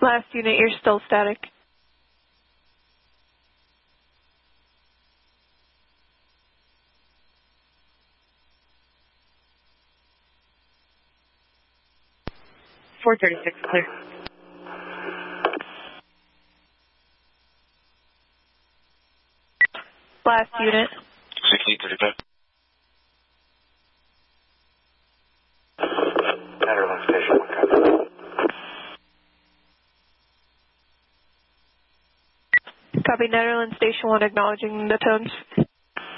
Last unit, you're still static. .436, clear. Last unit. 1635. Netherlands Station 1, copy. Copy, Netherlands Station 1 acknowledging the tones.